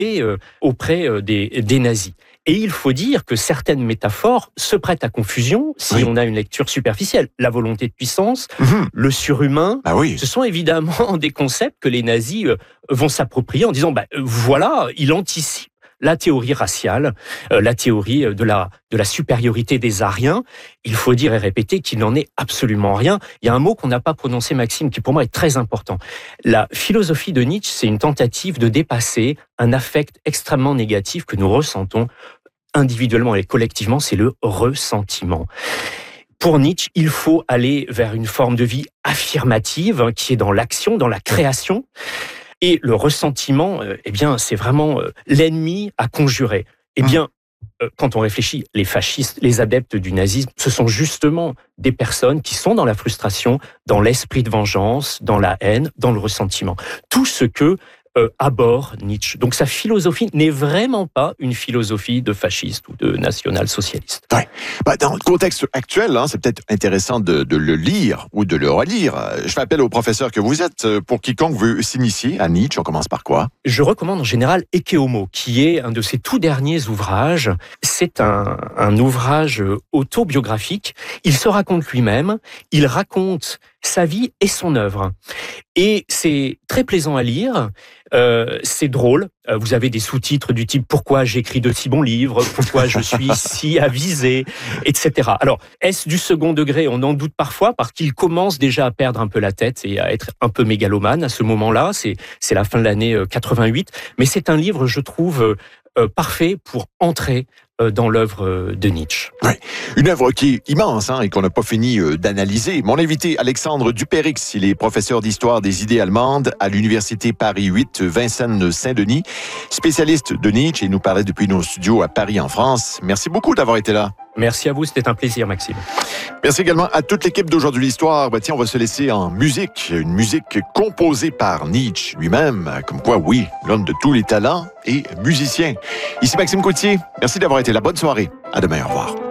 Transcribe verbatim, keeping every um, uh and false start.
échappé euh, auprès euh, des, des nazis. Et il faut dire que certaines métaphores se prêtent à confusion si oui. on a une lecture superficielle. La volonté de puissance, mmh. le surhumain, bah oui. ce sont évidemment des concepts que les nazis euh, vont s'approprier en disant bah, « voilà, il anticipe la théorie raciale, euh, la théorie de la, de la supériorité des Aryens. » Il faut dire et répéter qu'il n'en est absolument rien. Il y a un mot qu'on n'a pas prononcé, Maxime, qui pour moi est très important. La philosophie de Nietzsche, c'est une tentative de dépasser un affect extrêmement négatif que nous ressentons individuellement et collectivement, c'est le ressentiment. Pour Nietzsche, il faut aller vers une forme de vie affirmative hein, qui est dans l'action, dans la création. Et le ressentiment, euh, eh bien, c'est vraiment euh, l'ennemi à conjurer. Eh bien, euh, quand on réfléchit, les fascistes, les adeptes du nazisme, ce sont justement des personnes qui sont dans la frustration, dans l'esprit de vengeance, dans la haine, dans le ressentiment. Tout ce que Euh, aborde Nietzsche. Donc sa philosophie n'est vraiment pas une philosophie de fasciste ou de national-socialiste. Ouais. Bah, dans le contexte actuel, hein, c'est peut-être intéressant de, de le lire ou de le relire. Je fais appel au professeur que vous êtes. Pour quiconque veut s'initier à Nietzsche, on commence par quoi? Je recommande en général Ecce Homo, qui est un de ses tout derniers ouvrages. C'est un, un ouvrage autobiographique. Il se raconte lui-même, il raconte sa vie et son œuvre. Et c'est très plaisant à lire, euh, c'est drôle. Vous avez des sous-titres du type « Pourquoi j'écris de si bons livres ? Pourquoi je suis si avisé ?» et cetera. Alors, est-ce du second degré ? On en doute parfois, parce qu'il commence déjà à perdre un peu la tête et à être un peu mégalomane à ce moment-là. C'est, c'est la fin de l'année quatre-vingt-huit. Mais c'est un livre, je trouve, euh, parfait pour entrer dans l'œuvre de Nietzsche. Oui, une œuvre qui est immense hein, et qu'on n'a pas fini euh, d'analyser. Mon invité, Alexandre Dupérix, il est professeur d'histoire des idées allemandes à l'Université Paris huit, Vincennes-Saint-Denis, spécialiste de Nietzsche et nous parlait depuis nos studios à Paris en France. Merci beaucoup d'avoir été là. Merci à vous, c'était un plaisir, Maxime. Merci également à toute l'équipe d'Aujourd'hui l'Histoire. Bah, tiens, on va se laisser en musique, une musique composée par Nietzsche lui-même, comme quoi, oui, l'homme de tous les talents et musicien. Ici Maxime Coutier, merci d'avoir été là. Bonne soirée. À demain, au revoir.